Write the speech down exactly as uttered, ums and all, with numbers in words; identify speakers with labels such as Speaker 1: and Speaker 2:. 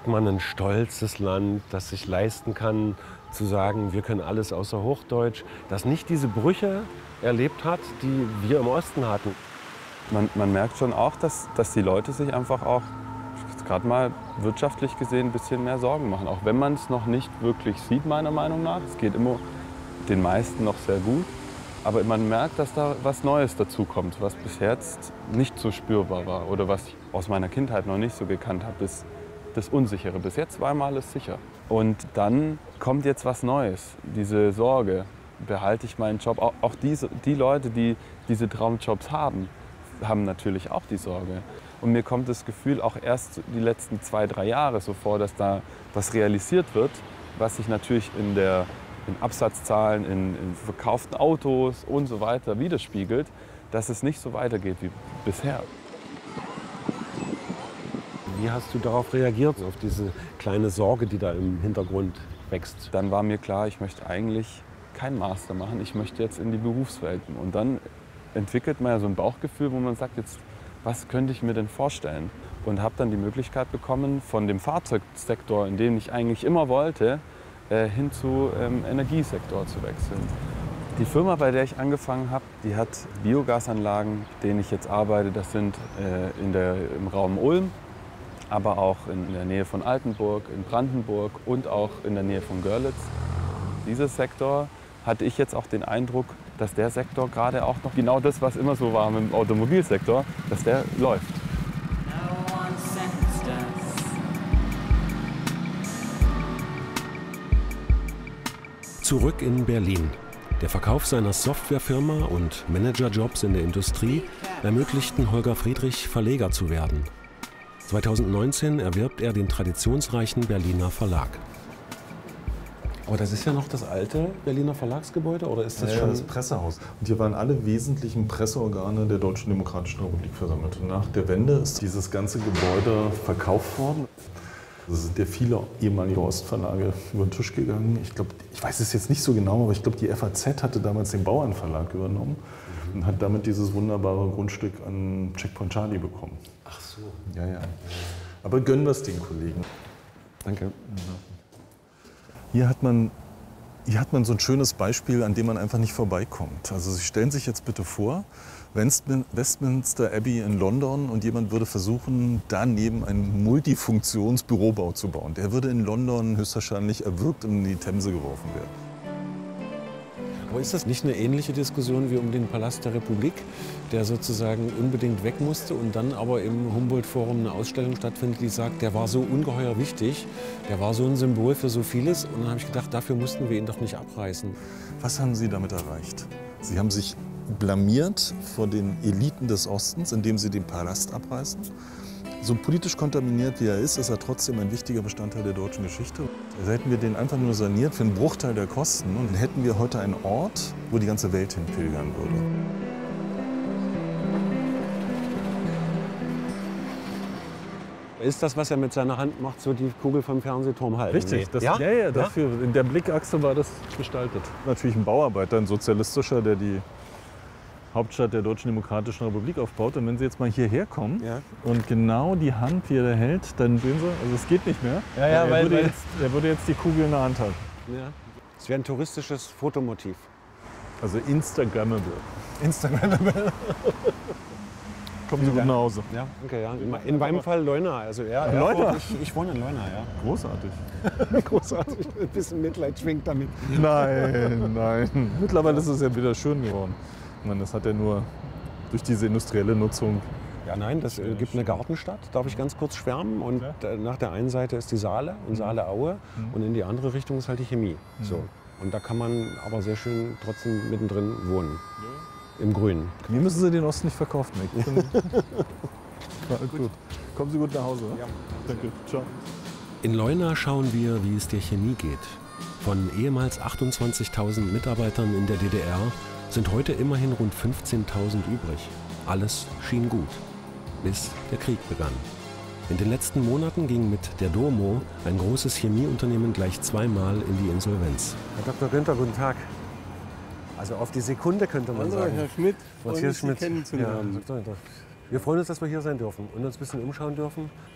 Speaker 1: hat man ein stolzes Land, das sich leisten kann, zu sagen, wir können alles außer Hochdeutsch, das nicht diese Brüche erlebt hat, die wir im Osten hatten.
Speaker 2: Man, man merkt schon auch, dass, dass die Leute sich einfach auch, gerade mal wirtschaftlich gesehen, ein bisschen mehr Sorgen machen. Auch wenn man es noch nicht wirklich sieht, meiner Meinung nach. Es geht immer den meisten noch sehr gut. Aber man merkt, dass da was Neues dazukommt, was bis jetzt nicht so spürbar war. Oder was ich aus meiner Kindheit noch nicht so gekannt habe, ist das Unsichere. Bis jetzt war immer alles sicher. Und dann kommt jetzt was Neues, diese Sorge. Behalte ich meinen Job? Auch, auch diese, die Leute, die diese Traumjobs haben, haben natürlich auch die Sorge. Und mir kommt das Gefühl auch erst die letzten zwei, drei Jahre so vor, dass da was realisiert wird, was sich natürlich in, der, in Absatzzahlen, in, in verkauften Autos und so weiter widerspiegelt, dass es nicht so weitergeht wie bisher.
Speaker 1: Wie hast du darauf reagiert, auf diese kleine Sorge, die da im Hintergrund wächst?
Speaker 2: Dann war mir klar, ich möchte eigentlich keinen Master machen, ich möchte jetzt in die Berufswelt. Und dann entwickelt man ja so ein Bauchgefühl, wo man sagt, jetzt, was könnte ich mir denn vorstellen? Und habe dann die Möglichkeit bekommen, von dem Fahrzeugsektor, in dem ich eigentlich immer wollte, äh, hin zu ähm, Energiesektor zu wechseln. Die Firma, bei der ich angefangen habe, die hat Biogasanlagen, mit denen ich jetzt arbeite. Das sind äh, in der, im Raum Ulm, aber auch in der Nähe von Altenburg, in Brandenburg und auch in der Nähe von Görlitz. Dieser Sektor hatte ich jetzt auch den Eindruck, dass der Sektor gerade auch noch genau das, was immer so war mit dem Automobilsektor, dass der läuft.
Speaker 1: Zurück in Berlin. Der Verkauf seiner Softwarefirma und Managerjobs in der Industrie ermöglichten Holger Friedrich, Verleger zu werden. zweitausendneunzehn erwirbt er den traditionsreichen Berliner Verlag. Aber das ist ja noch das alte Berliner Verlagsgebäude, oder ist das
Speaker 3: ja,
Speaker 1: schon...
Speaker 3: Ja, das Pressehaus. Und hier waren alle wesentlichen Presseorgane der Deutschen Demokratischen Republik versammelt. Und nach der Wende ist dieses ganze Gebäude verkauft worden. Es sind ja viele ehemalige Ostverlage über den Tisch gegangen. Ich glaube, ich weiß es jetzt nicht so genau, aber ich glaube, die F A Z hatte damals den Bauernverlag übernommen mhm. und hat damit dieses wunderbare Grundstück an Checkpoint Charlie bekommen.
Speaker 1: Ach so.
Speaker 3: Ja, ja. Aber gönnen wir es den Kollegen.
Speaker 1: Danke.
Speaker 3: Hier hat man, hier hat man so ein schönes Beispiel, an dem man einfach nicht vorbeikommt. Also Sie stellen sich jetzt bitte vor, Westminster Abbey in London und jemand würde versuchen, daneben einen Multifunktionsbürobau zu bauen. Der würde in London höchstwahrscheinlich erwürgt und in die Themse geworfen werden.
Speaker 1: Aber ist das nicht eine ähnliche Diskussion wie um den Palast der Republik, der sozusagen unbedingt weg musste und dann aber im Humboldt-Forum eine Ausstellung stattfindet, die sagt, der war so ungeheuer wichtig, der war so ein Symbol für so vieles. Und dann habe ich gedacht, dafür mussten wir ihn doch nicht abreißen.
Speaker 3: Was haben Sie damit erreicht? Sie haben sich blamiert vor den Eliten des Ostens, indem Sie den Palast abreißen. So politisch kontaminiert wie er ist, ist er trotzdem ein wichtiger Bestandteil der deutschen Geschichte. Also hätten wir den einfach nur saniert für einen Bruchteil der Kosten, und dann hätten wir heute einen Ort, wo die ganze Welt hinpilgern würde.
Speaker 1: Ist das, was er mit seiner Hand macht, so die Kugel vom Fernsehturm halten?
Speaker 3: Richtig, das,
Speaker 1: ja?
Speaker 3: ja, ja, dafür, in der Blickachse war das gestaltet. Natürlich ein Bauarbeiter, ein sozialistischer, der die Hauptstadt der Deutschen Demokratischen Republik aufbaut. Und wenn Sie jetzt mal hierher kommen
Speaker 1: ja.
Speaker 3: und genau die Hand, die er da hält, dann sehen Sie, also es geht nicht mehr.
Speaker 1: Ja, ja,
Speaker 3: er,
Speaker 1: weil,
Speaker 3: würde
Speaker 1: weil
Speaker 3: jetzt, er würde jetzt die Kugel in der Hand halten.
Speaker 1: Ja. Es wäre ein touristisches Fotomotiv.
Speaker 3: Also Instagrammable.
Speaker 1: Instagrammable.
Speaker 3: Kommen Sie gut nach Hause.
Speaker 1: Ja, okay, ja. In meinem Fall Leuna. Also, ja,
Speaker 3: in Leuna?
Speaker 1: Ich, ich wohne in Leuna, ja.
Speaker 3: Großartig.
Speaker 1: Großartig. Ein bisschen Mitleid schwingt damit.
Speaker 3: Nein, nein. Mittlerweile ist es ja wieder schön geworden. Ich meine, das hat ja nur durch diese industrielle Nutzung.
Speaker 1: Ja, nein, das äh, gibt eine Gartenstadt, darf ich ganz kurz schwärmen. Und
Speaker 3: ja.
Speaker 1: äh, nach der einen Seite ist die Saale und Saale-Aue
Speaker 3: mhm.
Speaker 1: und in die andere Richtung ist halt die Chemie.
Speaker 3: Mhm.
Speaker 1: So. Und da kann man aber sehr schön trotzdem mittendrin wohnen. Ja. Im Grünen.
Speaker 3: Mir müssen Sie den Osten nicht verkaufen, Nick. Ja, gut. Kommen Sie gut nach Hause. Ne?
Speaker 1: Ja.
Speaker 3: Danke. Ciao.
Speaker 1: In Leuna schauen wir, wie es der Chemie geht. Von ehemals achtundzwanzigtausend Mitarbeitern in der D D R sind heute immerhin rund fünfzehntausend übrig. Alles schien gut, bis der Krieg begann. In den letzten Monaten ging mit der Domo ein großes Chemieunternehmen gleich zweimal in die Insolvenz. Herr Doktor Günther, guten Tag. Also auf die Sekunde könnte man
Speaker 4: Hallo,
Speaker 1: sagen.
Speaker 4: Herr Schmidt,
Speaker 1: Matthias
Speaker 4: freue mich, Sie
Speaker 1: Schmidt.
Speaker 4: kennenzulernen.
Speaker 1: Ja, wir freuen uns, dass wir hier sein dürfen und uns ein bisschen umschauen dürfen.